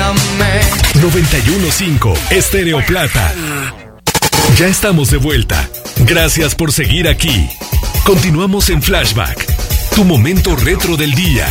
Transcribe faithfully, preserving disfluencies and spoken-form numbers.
noventa y uno punto cinco Estéreo Plata. Ya estamos de vuelta. Gracias por seguir aquí. Continuamos en Flashback, tu momento retro del día.